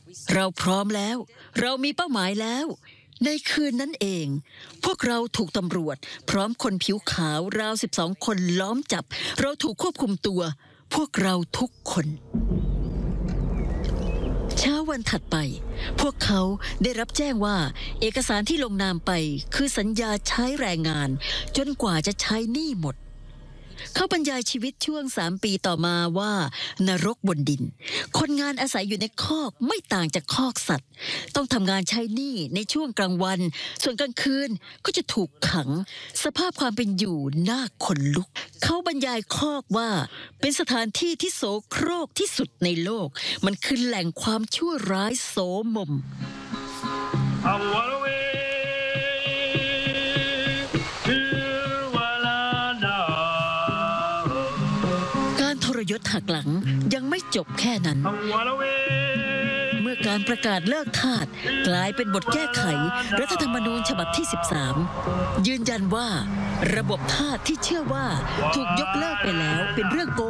เราพร้อมแล้วเรามีเป้าหมายแล้วในคืนนั้นเองพวกเราถูกตำรวจพร้อมคนผิวขาวราว12 คนล้อมจับเราถูกควบคุมตัวพวกเราทุกคนเช้าวันถัดไปพวกเขาได้รับแจ้งว่าเอกสารที่ลงนามไปคือสัญญาใช้แรงงานจนกว่าจะใช้หนี้หมดเขาบรรยายชีวิตช่วง3 ปีต่อมาว่านรกบนดินคนงานอาศัยอยู่ในคอกไม่ต่างจากคอกสัตว์ต้องทำงานใช้หนี้ในช่วงกลางวันส่วนกลางคืนก็จะถูกขังสภาพความเป็นอยู่น่าขนลุกเขาบรรยายคอกว่าเป็นสถานที่ที่โสโครกที่สุดในโลกมันคือแหล่งความชั่วร้ายโสมมทรยศหักหลังยังไม่จบแค่นั้นเมื่อการประกาศเลิกทาสกลายเป็นบทแก้ไขรัฐธรรมนูญฉบับที่13ยืนยันว่าระบบทาสที่เชื่อว่าถูกยกเลิกไปแล้วเป็นเรื่องโก